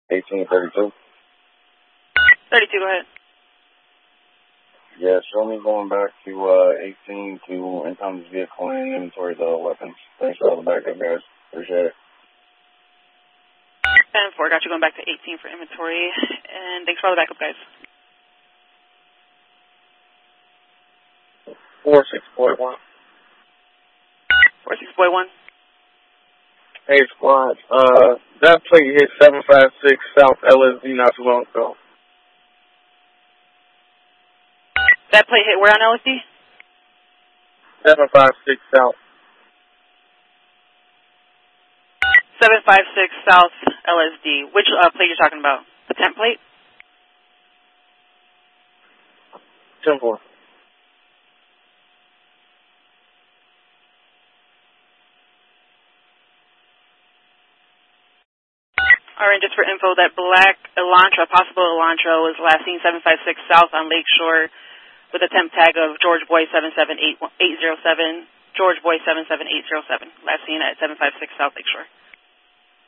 1832. 32, go ahead. Yeah, show me going back to 18 to Encompass vehicle and inventory the weapons. Thanks for all the backup, guys. Appreciate it. 10-4, got you going back to 18 for inventory. And thanks for all the backup, guys. 46.1. 46.1. Hey, squad. That plate hit 756 South LSD not too long ago. That plate hit where on LSD? 756 South. 756 South LSD. Which plate you're talking about? The temp plate? 10-4. All right, just for info, that black Elantra, possible Elantra, was last seen 756 South on Lakeshore with a temp tag of George Boy 77807, George Boy 77807, last seen at 756 South Lakeshore.